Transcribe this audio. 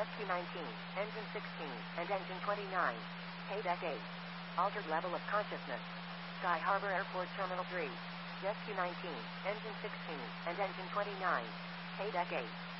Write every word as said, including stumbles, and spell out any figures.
Rescue nineteen, Engine sixteen, and Engine twenty-nine. Paydeck eight. Altered level of consciousness. Sky Harbor Airport Terminal three. Rescue nineteen, Engine sixteen, and Engine twenty-nine. Paydeck eight.